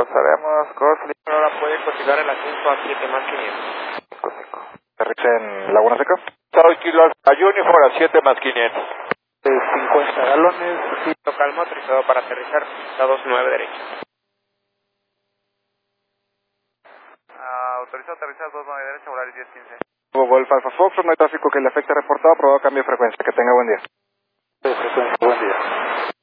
Lo sabemos, Gosling. Ahora puede continuar el ascenso a 7 más 500. Aterriza en Laguna Seca. Soy Kilo a Unifor a 7 más 500. 50 galones. Sí. Calma, autorizado para aterrizar. Estados 9 derecha. Autorizado a aterrizar 29 derecha, horario 10:15. Golf Alfa Fox, no hay tráfico que le afecte reportado, probado cambio de frecuencia. Que tenga buen día. De frecuencia, buen día.